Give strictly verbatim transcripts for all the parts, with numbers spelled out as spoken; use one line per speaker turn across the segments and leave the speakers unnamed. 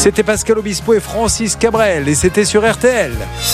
C'était Pascal Obispo et Francis Cabrel et c'était sur R T L.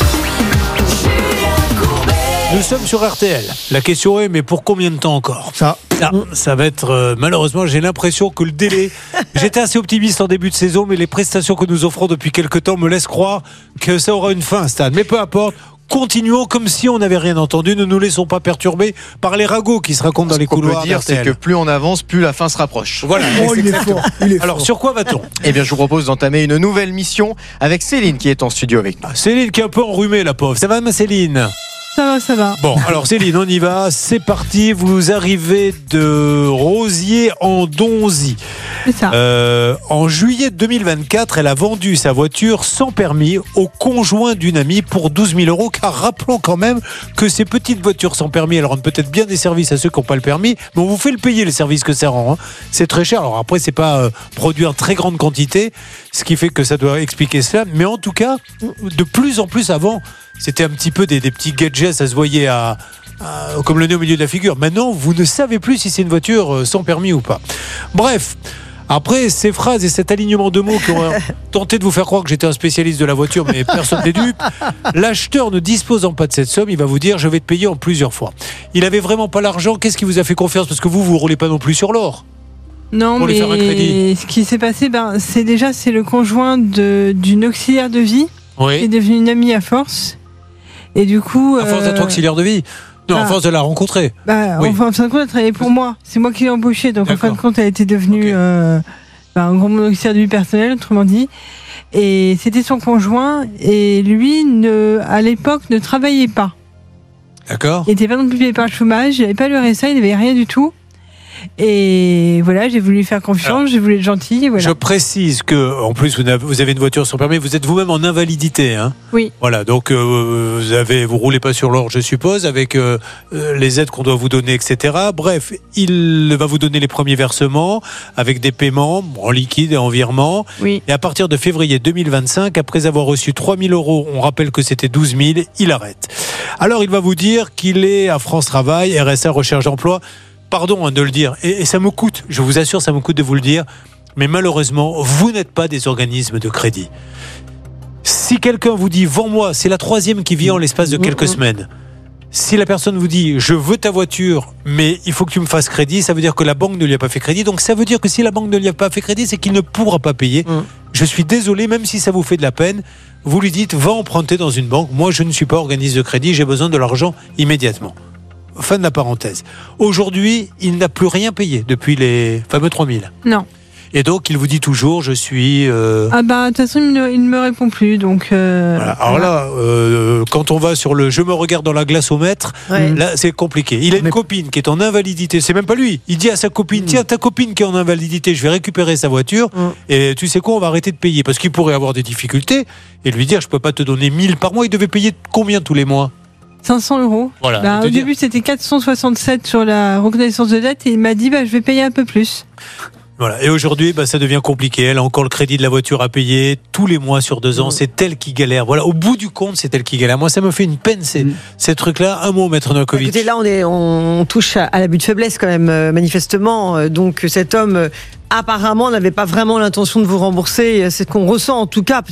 Nous sommes sur R T L. La question est, mais pour combien de temps encore ?
Ça,
ça, ça va être, euh, malheureusement, j'ai l'impression que le délai... J'étais assez optimiste en début de saison, mais les prestations que nous offrons depuis quelques temps me laissent croire que ça aura une fin, Stan. Mais peu importe, continuons comme si on n'avait rien entendu. Ne nous laissons pas perturber par les ragots qui se racontent dans les couloirs.
Ce qu'on peut dire, c'est que plus on avance, plus la fin se rapproche.
Voilà.
oh, il est fort, il est
Alors,
fort.
sur quoi va-t-on ?
Eh bien, je vous propose d'entamer une nouvelle mission avec Céline qui est en studio avec nous.
Ah, Céline qui est un peu enrhumée, la pauvre. Ça va, ma Céline ?
Ça va, ça va.
Bon, alors Céline, on y va. C'est parti. Vous arrivez de Rosiers en Donzy.
C'est ça.
Euh, en juillet deux mille vingt-quatre, elle a vendu sa voiture sans permis au conjoint d'une amie pour douze mille euros. Car rappelons quand même que ces petites voitures sans permis, elles rendent peut-être bien des services à ceux qui n'ont pas le permis, mais on vous fait le payer, les services que ça rend. Hein. C'est très cher. Alors après, c'est pas euh, produit en très grande quantité, ce qui fait que ça doit expliquer cela. Mais en tout cas, de plus en plus avant, c'était un petit peu des, des petits gadgets, ça se voyait à, à, comme le nez au milieu de la figure. Maintenant, vous ne savez plus si c'est une voiture sans permis ou pas. Bref, après ces phrases et cet alignement de mots qui ont tenté de vous faire croire que j'étais un spécialiste de la voiture, mais personne n'est dupe, l'acheteur ne disposant pas de cette somme, il va vous dire je vais te payer en plusieurs fois. Il avait vraiment pas l'argent, qu'est-ce qui vous a fait confiance ? Parce que vous, vous ne roulez pas non plus sur l'or.
Non,
pour lui
mais
faire un crédit.
ce qui s'est passé, ben, c'est déjà c'est le conjoint de, d'une auxiliaire de vie qui est
Oui.
devenue une amie à force. Et du coup,
À force d'être
euh,
auxiliaire de vie. Non, à
ah.
force de la rencontrer.
bah,
Oui.
enfin, en fin de compte, elle travaillait pour moi. C'est moi qui l'ai embauchée, donc en fin
D'accord.
de compte, elle était devenue
Ok.
euh, bah, un grand auxiliaire de vie personnel, autrement dit. Et c'était son conjoint, et lui, ne, à l'époque, ne travaillait pas.
D'accord.
Il n'était pas non plus payé par le chômage, il n'avait pas le R S A, il n'avait rien du tout. Et voilà, j'ai voulu lui faire confiance,
Alors,
j'ai voulu être gentille. Voilà.
Je précise que, en plus, vous avez, vous avez une voiture sans permis, vous êtes vous-même en invalidité. Hein.
Oui.
Voilà, donc euh, vous avez, vous roulez pas sur l'or, je suppose, avec euh, euh, les aides qu'on doit vous donner, et cetera. Bref, il va vous donner les premiers versements avec des paiements en liquide et en virement.
Oui.
Et à partir de février deux mille vingt-cinq, après avoir reçu trois mille euros, on rappelle que c'était douze mille, il arrête. Alors, il va vous dire qu'il est à France Travail, R S A, recherche d'emploi. Pardon hein, de le dire, et, et ça me coûte, je vous assure, ça me coûte de vous le dire, mais malheureusement, vous n'êtes pas des organismes de crédit. Si quelqu'un vous dit « vends-moi », c'est la troisième qui vient en l'espace de quelques semaines. Si la personne vous dit « je veux ta voiture, mais il faut que tu me fasses crédit », ça veut dire que la banque ne lui a pas fait crédit. Donc ça veut dire que si la banque ne lui a pas fait crédit, c'est qu'il ne pourra pas payer. Mmh. Je suis désolé, même si ça vous fait de la peine, vous lui dites « va emprunter dans une banque, moi je ne suis pas organisme de crédit, j'ai besoin de l'argent immédiatement ». Fin de la parenthèse. Aujourd'hui, il n'a plus rien payé depuis les fameux trois mille.
Non.
Et donc, il vous dit toujours, je suis... Euh...
Ah bah, de toute façon, il ne, il ne me répond plus, donc... Euh,
voilà. Alors voilà. là, euh, quand on va sur le « je me regarde dans la glace au mètre ouais. », là, c'est compliqué. Il a une Mais... copine qui est en invalidité. C'est même pas lui. Il dit à sa copine, mmh. tiens, ta copine qui est en invalidité, je vais récupérer sa voiture, mmh. et tu sais quoi, on va arrêter de payer. Parce qu'il pourrait avoir des difficultés, et lui dire, je peux pas te donner mille par mois. Il devait payer combien tous les mois ?
cinq cents euros.
Voilà,
bah, au dire... début, c'était quatre cent soixante-sept sur la reconnaissance de dette et il m'a dit bah, je vais payer un peu plus.
Voilà. Et aujourd'hui, bah, ça devient compliqué. Elle a encore le crédit de la voiture à payer tous les mois sur deux ans. Mmh. C'est elle qui galère. Voilà. Au bout du compte, c'est elle qui galère. Moi, ça me fait une peine, ces, mmh. ces trucs-là. Un mot, Maître Novakovic.
Écoutez, là, on, est, on touche à, à l'abus de faiblesse quand même, euh, manifestement. Donc, cet homme, euh, apparemment, n'avait pas vraiment l'intention de vous rembourser. C'est ce qu'on ressent, en tout cas.